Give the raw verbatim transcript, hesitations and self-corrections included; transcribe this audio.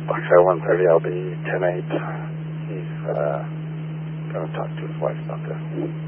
Foxtrot one thirty, I'll be ten eight. He's uh, going to talk to his wife about this.